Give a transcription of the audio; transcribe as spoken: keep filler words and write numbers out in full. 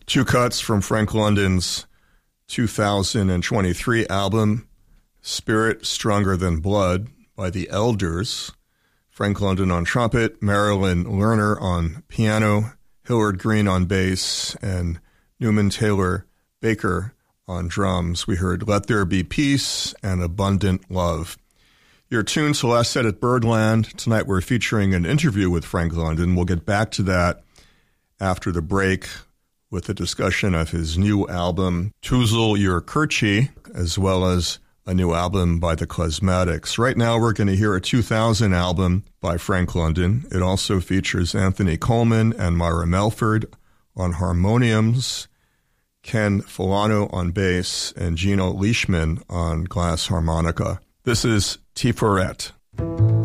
Two cuts from Frank London's two thousand twenty-three album, Spirit Stronger Than Blood, by the Elders. Frank London on trumpet, Marilyn Lerner on piano, Hillard Green on bass, and Newman Taylor Baker on drums. We heard Let There Be Peace and Abundant Love. You're tuned to Last Set at Birdland. Tonight we're featuring an interview with Frank London. We'll get back to that after the break with a discussion of his new album, Tuzel Your Kirche, as well as a new album by the Klezmatics. Right now we're going to hear a two thousand album by Frank London. It also features Anthony Coleman and Myra Melford on harmoniums, Ken Fulano on bass, and Gino Leishman on glass harmonica. This is Tiferet.